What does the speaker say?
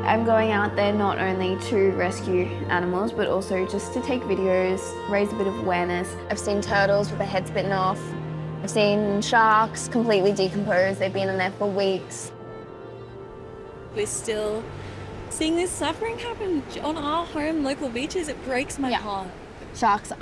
I'm going out there not only to rescue animals, but also just to take videos, raise a bit of awareness. I've seen turtles with their heads bitten off. I've seen sharks completely decomposed. They've been in there for weeks. We're still seeing this suffering happen on our home local beaches. It breaks my heart. Sharks